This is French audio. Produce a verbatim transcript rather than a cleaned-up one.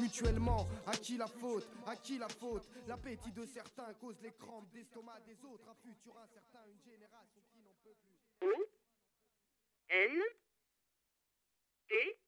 mutuellement. À qui la faute? À qui la faute? L'appétit de certains cause les crampes d'estomac des autres. Un futur incertain, une génération qui n'en peut plus. O N T